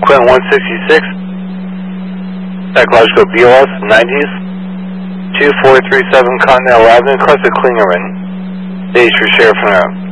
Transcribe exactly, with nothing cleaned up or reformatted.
Quint one sixty-six, Psychological B O S, nineties, two four three seven Continental Avenue, Cluster Klingerman. Days for Sheriff Monroe.